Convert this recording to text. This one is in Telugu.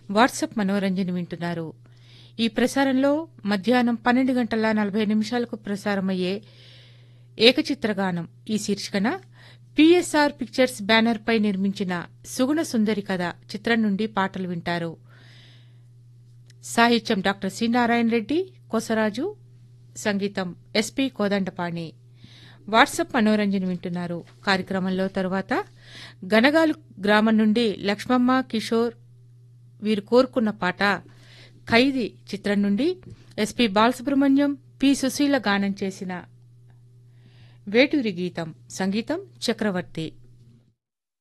వాట్సాప్ మనోరంజన్ వింటున్నారు. ఈ ప్రసారంలో మధ్యాహ్నం 12:40 ప్రసారమయ్యే ఏకచిత్రగానం ఈ శీర్షికన పిఎస్ఆర్ పిక్చర్స్ బ్యానర్పై నిర్మించిన సుగుణ సుందరి కథ చిత్రం నుండి పాటలు వింటారు. సాహిత్యం డాక్టర్ సి నారాయణ రెడ్డి కొసరాజు, సంగీతం ఎస్పి కోదండపాణి. వాట్సాప్ మనోరంజన్ వింటున్నారు. కార్యక్రమంలో తరువాత గనగాలు గ్రామం నుండి లక్ష్మమ్మ, కిషోర్ వీరు కోరుకున్న పాట ఖైదీ చిత్రం నుండి ఎస్పి బాలసుబ్రహ్మణ్యం, పి సుశీల గానం చేసిన వేటూరి గీతం, సంగీతం చక్రవర్తి.